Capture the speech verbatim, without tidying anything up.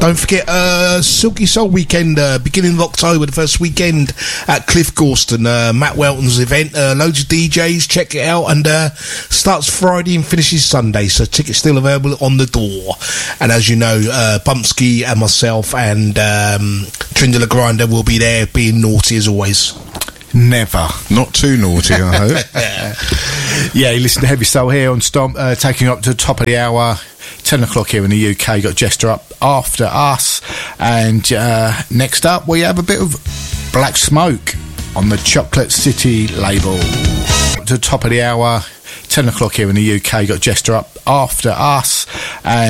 Don't forget uh, Silky Soul Weekend, uh, beginning of October, the first weekend at Cliff Gorston, uh, Matt Welton's event. Uh, loads of D Js, check it out, and uh, starts Friday and finishes Sunday, so tickets still available on the door. And as you know, uh, Bumpski and myself and um, Trindle Grinder will be there, being naughty as always. Never. Not too naughty, I hope. Yeah, you listen to Heavy Soul here on Stomp, uh, taking up to the top of the hour, ten o'clock here in the U K. Got Jester up after us, and uh, next up we have a bit of Black Smoke on the Chocolate City label. To the top of the hour, ten o'clock here in the U K. Got Jester up after us, and